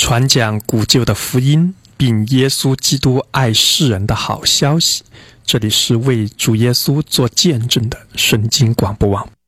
传讲古旧的福音，并耶稣基督爱世人的好消息。这里是为主耶稣做见证的圣经广播网。